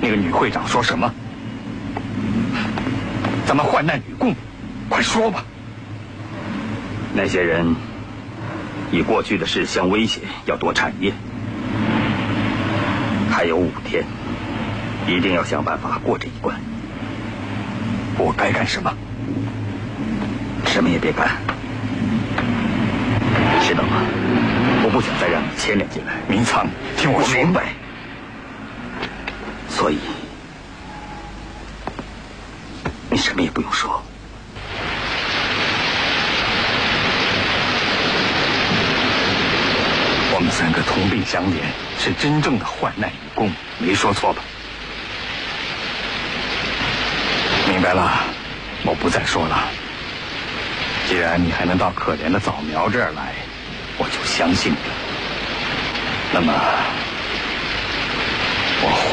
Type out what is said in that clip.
那个女会长说什么？咱们患难与共，快说吧。 那些人以过去的事相威胁，要夺产业。还有5天，一定要想办法过这一关。 我该干什么？ 什么也别干，知道吗？我不想再让你牵连进来。 明仓，听我说。 我明白。所以，你什么也不用说。 我们3个同病相怜，是真正的患难与共，没说错吧？明白了，我不再说了。既然你还能到可怜的早苗这儿来，我就相信你了。那么